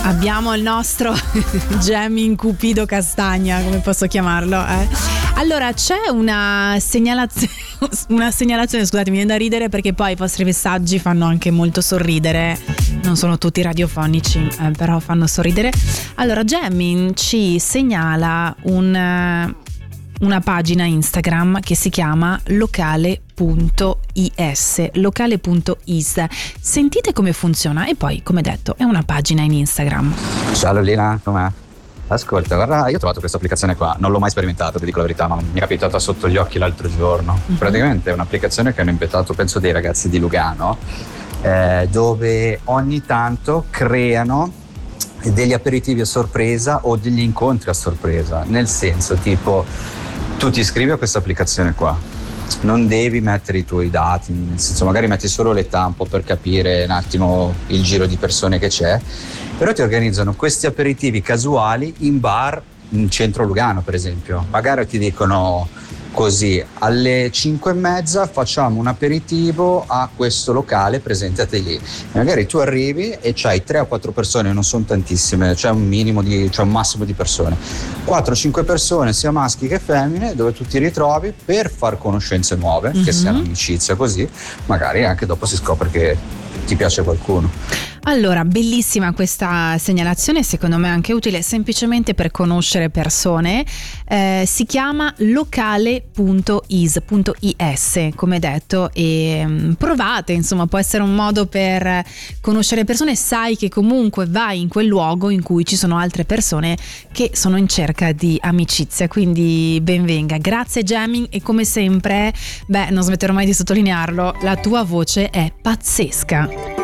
Abbiamo il nostro jamming Cupido Castagna, come posso chiamarlo? Allora, c'è una segnalazione, scusate, mi viene da ridere perché poi i vostri messaggi fanno anche molto sorridere. Non sono tutti radiofonici, però fanno sorridere. Allora, Jamming ci segnala una pagina Instagram che si chiama locale.is. Sentite come funziona e poi, come detto, è una pagina in Instagram. Ciao Lolina, com'è? Ascolta, guarda, io ho trovato questa applicazione qua, non l'ho mai sperimentata, ti dico la verità, ma mi è capitata sotto gli occhi l'altro giorno. Praticamente è un'applicazione che hanno inventato, penso, dei ragazzi di Lugano, dove ogni tanto creano degli aperitivi a sorpresa o degli incontri a sorpresa, nel senso, tipo, tu ti iscrivi a questa applicazione qua, non devi mettere i tuoi dati, nel senso magari metti solo l'età un po' per capire un attimo il giro di persone che c'è, però ti organizzano questi aperitivi casuali in bar in centro Lugano, per esempio. Magari ti dicono così: alle 5:30 facciamo un aperitivo a questo locale, presentate lì. E magari tu arrivi e c'hai 3 o 4 persone, non sono tantissime, c'è un massimo di persone, 4-5 persone sia maschi che femmine, dove tu ti ritrovi per far conoscenze nuove, che siano amicizia, così magari anche dopo si scopre che ti piace qualcuno. Allora, bellissima questa segnalazione, secondo me anche utile semplicemente per conoscere persone. Si chiama locale.is, come detto, e provate, insomma, può essere un modo per conoscere persone. Sai che comunque vai in quel luogo in cui ci sono altre persone che sono in cerca di amicizia, quindi benvenga. Grazie Jamming, e come sempre, non smetterò mai di sottolinearlo, la tua voce è pazzesca.